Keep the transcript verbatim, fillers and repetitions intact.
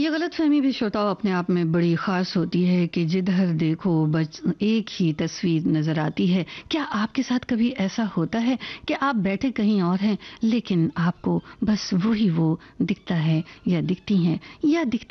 ये गलतफ़हमी भी श्रोताओं अपने आप में बड़ी ख़ास होती है कि जिधर देखो बस एक ही तस्वीर नज़र आती है। क्या आपके साथ कभी ऐसा होता है कि आप बैठे कहीं और हैं लेकिन आपको बस वही वो दिखता है या दिखती हैं या दिखती